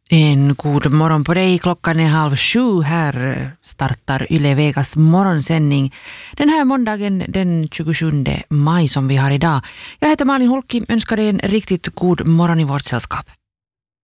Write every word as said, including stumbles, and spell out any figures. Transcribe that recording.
En god morgon på dig. Klockan är halv sju. Här startar Yle Vegas morgonsändning den här måndagen den tjugosjunde maj som vi har idag. Jag heter Malin Holki, önskar dig en riktigt god morgon i vårt sällskap.